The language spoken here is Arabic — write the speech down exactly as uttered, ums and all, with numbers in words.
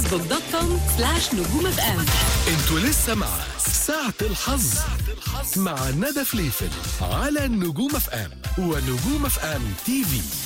فيسبوك دوت كوم سلاش نجوم اف ام. انتوا لسه مع ساعة الحظ مع ندى فليفل على نجوم اف ام ونجوم اف ام تي في.